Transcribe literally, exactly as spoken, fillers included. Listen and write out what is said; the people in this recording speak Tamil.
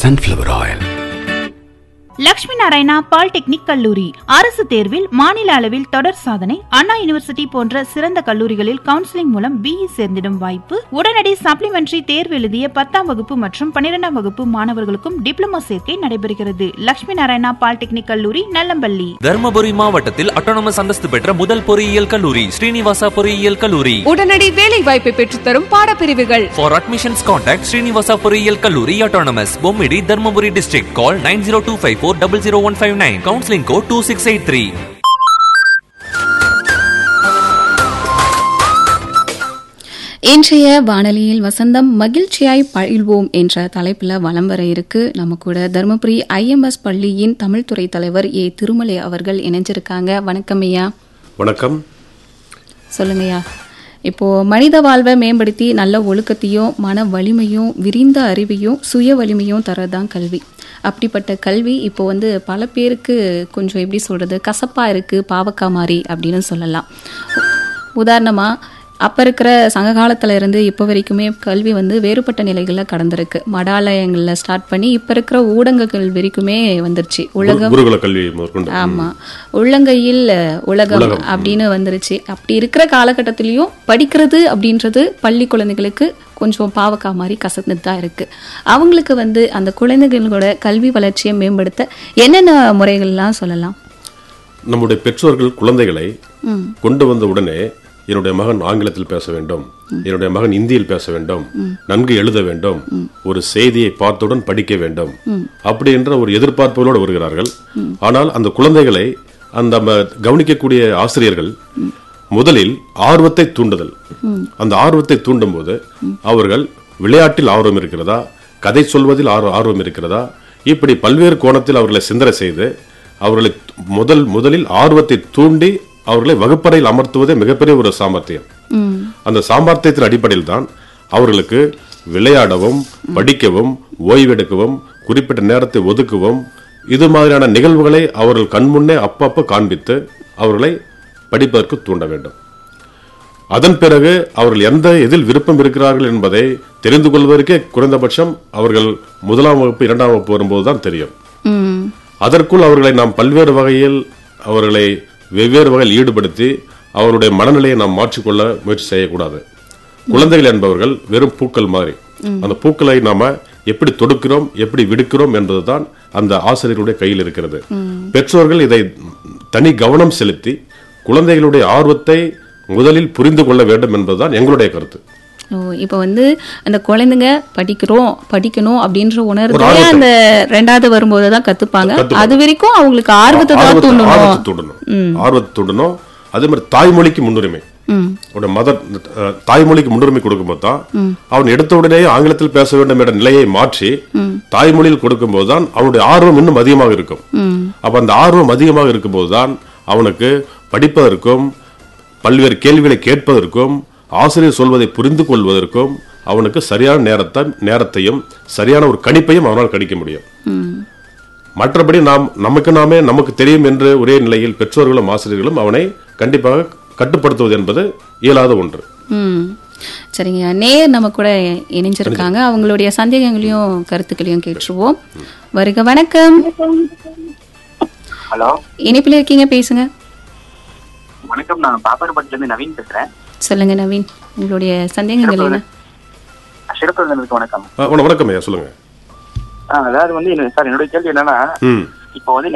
sunflower oil. Lakshmi Narayana polytechnic கல்லூரி அரசு தேர்வில் மாநில அளவில் தொடர் சாதனை, அண்ணா யூனிவர்சிட்டி போன்ற சிறந்த கல்லூரிகளில் கவுன்சிலிங் மூலம் பிஇ சேர்ந்திடும் வாய்ப்பு. உடனடி சப்ளிமெண்டரி தேர்வு எழுதிய பத்தாம் வகுப்பு மற்றும் பன்னிரெண்டாம் வகுப்பு மாணவர்களுக்கும் டிப்ளமோ சேர்க்கை நடைபெறுகிறது. லட்சுமி நாராயணா பாலிடெக்னிக் கல்லூரி, நல்லம்பள்ளி. தர்மபுரி மாவட்டத்தில் அட்டானமஸ் அந்தஸ்து பெற்ற முதல் பொறியியல் கல்லூரி ஸ்ரீனிவாசா பொறியியல் கல்லூரி. உடனடி வேலை வாய்ப்பை பெற்றுத்தரும் பாடப்பிரிவுகள். For admissions contact ஸ்ரீனிவாசா பொறியியல் கல்லூரி autonomous, Bommidi, Dharmapuri district. Call nine zero two five four zero zero one five nine. Counseling code two six eight three. இன்றைய வானொலியில் வசந்தம் மகிழ்ச்சியாய் பயில்வோம் என்ற தலைப்பில் வலம் வர இருக்கு. நம்ம கூட தருமபுரி ஐஎம்எஸ் பள்ளியின் தமிழ் துறை தலைவர் ஏ திருமலை அவர்கள் இணைஞ்சிருக்காங்க. வணக்கம் ஐயா. வணக்கம். சொல்லுங்கய்யா. இப்போ மனித வாழ்வை மேம்படுத்தி நல்ல ஒழுக்கத்தையும் மன வலிமையும் விரிந்த அறிவையும் சுய வலிமையும் தரதான் கல்வி. அப்படிப்பட்ட கல்வி இப்போ வந்து பல பேருக்கு கொஞ்சம் எப்படி சொல்கிறது, கசப்பாக இருக்குது, பாவக்காய் மாதிரி அப்படின்னு சொல்லலாம். உதாரணமாக அப்போ இருக்கிற சங்க காலத்தில் இருந்து இப்போ வரைக்குமே கல்வி வந்து வேறுபட்ட நிலைகளில் கடந்திருக்கு. மடாலயங்களில் ஸ்டார்ட் பண்ணி இப்போ இருக்கிற ஊடகங்கள் வரைக்குமே வந்துருச்சு. உலகம் கல்வி, ஆமாம், உள்ளங்கையில் உலகம் அப்படின்னு வந்துருச்சு. அப்படி இருக்கிற காலகட்டத்திலையும் படிக்கிறது அப்படின்றது பள்ளி குழந்தைகளுக்கு கொஞ்சம் பாவக்காய் மாதிரி கசந்துட்டு தான் இருக்குது. அவங்களுக்கு வந்து அந்த குழந்தைகளோட கல்வி வளர்ச்சியை மேம்படுத்த என்னென்ன முறைகள்லாம் சொல்லலாம்? நம்முடைய பெற்றோர்கள் குழந்தைகளை கொண்டு வந்த உடனே என்னுடைய மகன் ஆங்கிலத்தில் பேச வேண்டும், என்னுடைய மகன் இந்தியில் பேச வேண்டும், நன்கு எழுத வேண்டும், ஒரு செய்தியை பார்த்தவுடன் படிக்க வேண்டும், அப்படி என்ற ஒரு எதிர்பார்ப்புகளோடு வருகிறார்கள். ஆனால் அந்த குழந்தைகளை அந்த கவனிக்கக்கூடிய ஆசிரியர்கள் முதலில் ஆர்வத்தை தூண்டுதல். அந்த ஆர்வத்தை தூண்டும் போது அவர்கள் விளையாட்டில் ஆர்வம் இருக்கிறதா, கதை சொல்வதில் ஆர்வம் இருக்கிறதா, இப்படி பல்வேறு கோணத்தில் அவர்களை சிந்தனை செய்து அவர்களை முதல் முதலில் ஆர்வத்தை தூண்டி அவர்களை வகுப்பறையில் அமர்த்துவதே மிகப்பெரிய ஒரு சாமர்த்தியம். அந்த சாமர்த்தியத்தின் அடிப்படையில் தான் அவர்களுக்கு விளையாடவும் படிக்கவும் ஓய்வெடுக்கவும் குறிப்பிட்ட நேரத்தை ஒதுக்கவும் இது மாதிரியான நிகழ்வுகளை அவர்கள் கண்முன்னே அப்பப்போ காண்பித்து அவர்களை படிப்பதற்கு தூண்ட வேண்டும். அதன் பிறகு அவர்கள் எந்த எதில் விருப்பம் இருக்கிறார்கள் என்பதை தெரிந்து கொள்வதற்கே குறைந்தபட்சம் அவர்கள் முதலாம் வகுப்பு இரண்டாம் வகுப்பு வரும்போது தான் தெரியும். அதற்குள் அவர்களை நாம் பல்வேறு வகையில் அவர்களை வெவ்வேறு வகையில் ஈடுபடுத்தி அவருடைய மனநிலையை நாம் மாற்றிக்கொள்ள முயற்சி செய்யக்கூடாது. குழந்தைகள் என்பவர்கள் வெறும் பூக்கள் மாதிரி. அந்த பூக்களை நாம எப்படி தொடுக்கிறோம், எப்படி விடுக்கிறோம் என்பதுதான் அந்த ஆசிரியர்களுடைய கையில் இருக்கிறது. பெற்றோர்கள் இதை தனி கவனம் செலுத்தி குழந்தைகளுடைய ஆர்வத்தை முதலில் புரிந்து கொள்ள வேண்டும் என்பதுதான் எங்களுடைய கருத்து. இப்போ வந்து அந்த குழந்தைங்க படிக்கிறோம் படிக்கணும் அப்படின்ற உணர்வு அந்த ரெண்டாவது வரும்போது தான் கத்துப்பாங்க. அது வரைக்கும் அவங்களுக்கு ஆர்வத்தை தூண்டணும் ஆர்வத்தை தூண்டணும் அதே மாதிரி தாய்மொழிக்கு முன்னுரிமை, மதர் தாய்மொழிக்கு முன்னுரிமை கொடுக்கும்போது தான் அவன் எடுத்த உடனே ஆங்கிலத்தில் பேச வேண்டும் என்ற நிலையை மாற்றி தாய்மொழியில் கொடுக்கும் போதுதான் அவனுடைய ஆர்வம் இன்னும் அதிகமாக இருக்கும். அப்ப அந்த ஆர்வம் அதிகமாக இருக்கும் போதுதான் அவனுக்கு படிப்பதற்கும் பல்வேறு கேள்விகளை கேட்பதற்கும் ஆசிரியர் சொல்வதை புரிந்து கொள்வதற்கும் அவனுக்கு சரியான நேரத்தை நேரத்தையும் சரியான ஒரு கணிப்பையும் அவனால் கணிக்க முடியும். மற்றபடி நாம் நமக்கு நாமே நமக்கு தெரியும் என்று ஒரே நிலையில் பெற்றோர்களும் ஆசிரியர்களும் அவனை கண்டிப்பாக கட்டுப்படுத்துவது என்பது இயலாத ஒன்று. சரிங்க, நேர் நம்ம கூட இணைஞ்சிருக்காங்க. அவங்களுடைய சந்தேகங்களையும் கருத்துக்களையும் கேட்டுருவோம். வருக. வணக்கம். ஹலோ, இணைப்பில் இருக்கீங்க, பேசுங்க. வணக்கம், நான் பாப்பாரப்பட்டில இருந்து நவீன் பேசுறேன். சொல்லுங்க நவீன், உங்களுடைய சந்தேகங்கள் என்ன? வணக்கம். வணக்கம் ஐயா, சொல்லுங்க. அதாவது வந்து சார் என்னுடைய கேள்வி என்னன்னா, இப்போ வந்து